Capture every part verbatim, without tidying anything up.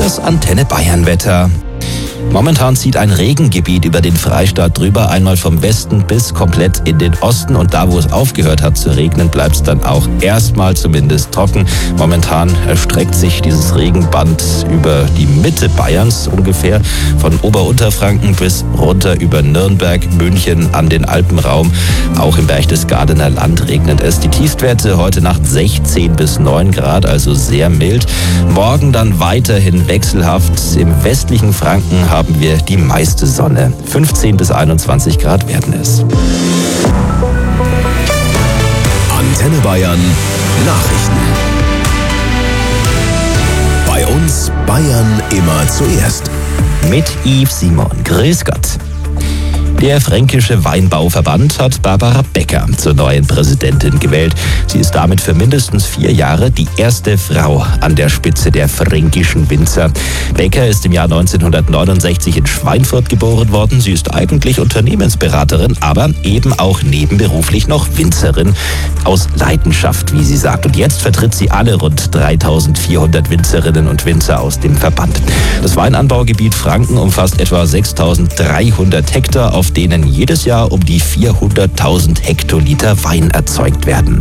Das Antenne Bayern Wetter. Momentan zieht ein Regengebiet über den Freistaat drüber, einmal vom Westen bis komplett in den Osten. Und da, wo es aufgehört hat zu regnen, bleibt es dann auch erstmal zumindest trocken. Momentan erstreckt sich dieses Regenband über die Mitte Bayerns ungefähr, von Ober-Unterfranken bis runter über Nürnberg, München an den Alpenraum. Auch im Berchtesgadener Land regnet es. Die Tiefstwerte heute Nacht sechzehn bis neun Grad, also sehr mild. Morgen dann weiterhin wechselhaft. Im westlichen Franken haben wir die meiste Sonne. fünfzehn bis einundzwanzig Grad werden es. Antenne Bayern Nachrichten. Bei uns Bayern immer zuerst. Mit Yves Simon. Grüß Gott. Der Fränkische Weinbauverband hat Barbara Becker zur neuen Präsidentin gewählt. Sie ist damit für mindestens vier Jahre die erste Frau an der Spitze der fränkischen Winzer. Becker ist im Jahr neunzehnhundertneunundsechzig in Schweinfurt geboren worden. Sie ist eigentlich Unternehmensberaterin, aber eben auch nebenberuflich noch Winzerin aus Leidenschaft, wie sie sagt. Und jetzt vertritt sie alle rund dreitausendvierhundert Winzerinnen und Winzer aus dem Verband. Das Weinanbaugebiet Franken umfasst etwa sechstausenddreihundert Hektar, auf denen jedes Jahr um die vierhunderttausend Hektoliter Wein erzeugt werden.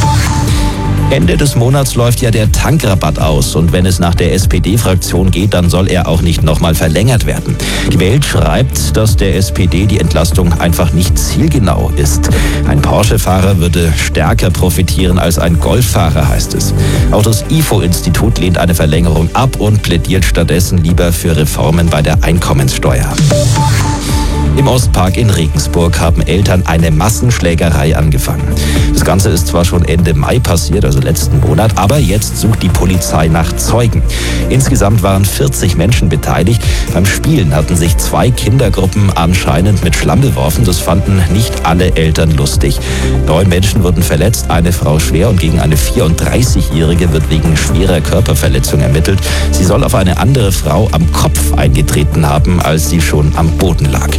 Ende des Monats läuft ja der Tankrabatt aus und wenn es nach der S P D-Fraktion geht, dann soll er auch nicht nochmal verlängert werden. Die Welt schreibt, dass der S P D die Entlastung einfach nicht zielgenau ist. Ein Porsche-Fahrer würde stärker profitieren als ein Golffahrer, heißt es. Auch das I F O-Institut lehnt eine Verlängerung ab und plädiert stattdessen lieber für Reformen bei der Einkommenssteuer. Im Ostpark in Regensburg haben Eltern eine Massenschlägerei angefangen. Das Ganze ist zwar schon Ende Mai passiert, also letzten Monat, aber jetzt sucht die Polizei nach Zeugen. Insgesamt waren vierzig Menschen beteiligt. Beim Spielen hatten sich zwei Kindergruppen anscheinend mit Schlamm beworfen. Das fanden nicht alle Eltern lustig. Neun Menschen wurden verletzt, eine Frau schwer und gegen eine vierunddreißigjährige wird wegen schwerer Körperverletzung ermittelt. Sie soll auf eine andere Frau am Kopf eingetreten haben, als sie schon am Boden lag.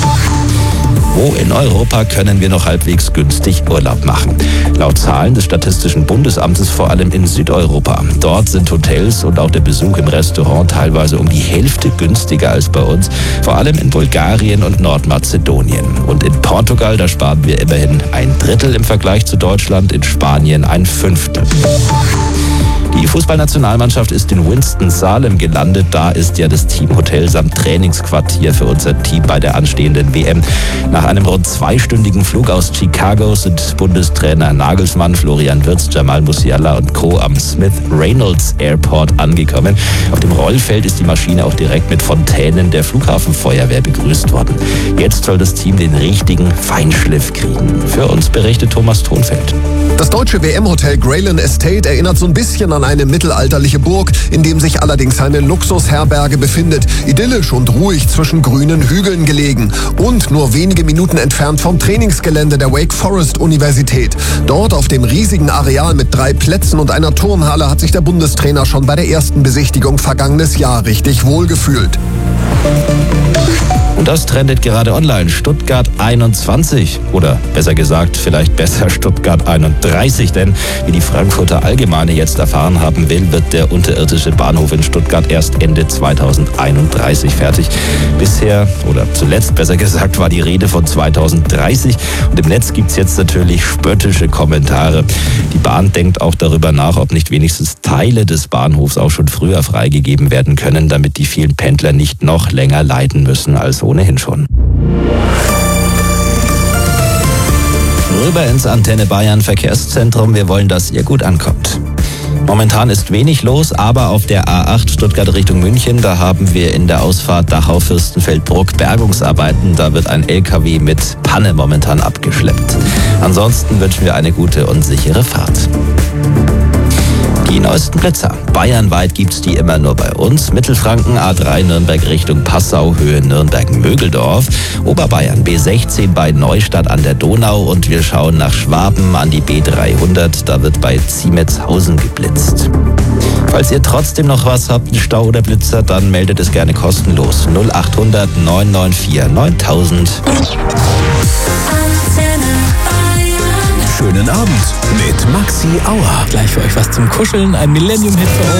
Wo in Europa können wir noch halbwegs günstig Urlaub machen? Laut Zahlen des Statistischen Bundesamtes vor allem in Südeuropa. Dort sind Hotels und auch der Besuch im Restaurant teilweise um die Hälfte günstiger als bei uns. Vor allem in Bulgarien und Nordmazedonien. Und in Portugal, da sparen wir immerhin ein Drittel im Vergleich zu Deutschland, in Spanien ein Fünftel. Die Fußballnationalmannschaft ist in Winston-Salem gelandet. Da ist ja das Teamhotel samt Trainingsquartier für unser Team bei der anstehenden W M. Nach einem rund zweistündigen Flug aus Chicago sind Bundestrainer Nagelsmann, Florian Wirtz, Jamal Musiala und Co. am Smith Reynolds Airport angekommen. Auf dem Rollfeld ist die Maschine auch direkt mit Fontänen der Flughafenfeuerwehr begrüßt worden. Jetzt soll das Team den richtigen Feinschliff kriegen. Für uns berichtet Thomas Thonfeld. Das deutsche W M-Hotel Greyland Estate erinnert so ein bisschen an eine mittelalterliche Burg, in dem sich allerdings eine Luxusherberge befindet. Idyllisch und ruhig zwischen grünen Hügeln gelegen und nur wenige Minuten entfernt vom Trainingsgelände der Wake Forest Universität. Dort auf dem riesigen Areal mit drei Plätzen und einer Turnhalle hat sich der Bundestrainer schon bei der ersten Besichtigung vergangenes Jahr richtig wohlgefühlt. Und das trendet gerade online. Stuttgart einundzwanzig oder besser gesagt vielleicht besser Stuttgart einunddreißig, denn wie die Frankfurter Allgemeine jetzt erfahren haben will, wird der unterirdische Bahnhof in Stuttgart erst Ende zweitausendeinunddreißig fertig. Bisher oder zuletzt besser gesagt war die Rede von zweitausenddreißig und im Netz gibt es jetzt natürlich spöttische Kommentare. Die Bahn denkt auch darüber nach, ob nicht wenigstens Teile des Bahnhofs auch schon früher freigegeben werden können, damit die vielen Pendler nicht noch länger leiden müssen als ohnehin schon. Rüber ins Antenne Bayern Verkehrszentrum. Wir wollen, dass ihr gut ankommt. Momentan ist wenig los, aber auf der A acht Stuttgart Richtung München, da haben wir in der Ausfahrt Dachau-Fürstenfeldbruck Bergungsarbeiten. Da wird ein L K W mit Panne momentan abgeschleppt. Ansonsten wünschen wir eine gute und sichere Fahrt. Die neuesten Blitzer. Bayernweit gibt's die immer nur bei uns. Mittelfranken A drei Nürnberg Richtung Passau, Höhe Nürnberg-Mögeldorf. Oberbayern B sechzehn bei Neustadt an der Donau und wir schauen nach Schwaben an die B dreihundert. Da wird bei Ziemetshausen geblitzt. Falls ihr trotzdem noch was habt, einen Stau oder Blitzer, dann meldet es gerne kostenlos. null achthundert neun neun vier neuntausend. Schönen Abend mit Maxi Auer. Gleich für euch was zum Kuscheln, ein Millennium-Hit für euch.